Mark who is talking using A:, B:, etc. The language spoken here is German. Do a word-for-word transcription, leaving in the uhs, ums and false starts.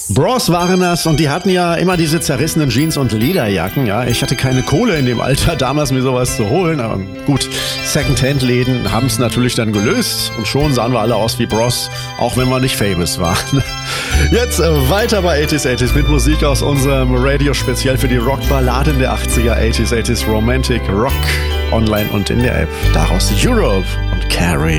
A: Bros waren das und die hatten ja immer diese zerrissenen Jeans und Lederjacken. Ja, ich hatte keine Kohle in dem Alter damals, mir sowas zu holen. Aber gut, Secondhand-Läden haben es natürlich dann gelöst und schon sahen wir alle aus wie Bros, auch wenn wir nicht famous waren. Jetzt äh, weiter bei achtziger achtziger mit Musik aus unserem Radio speziell für die Rockballaden der achtziger, achtziger, achtziger Romantic Rock online und in der App. Daraus Europe und Carrie.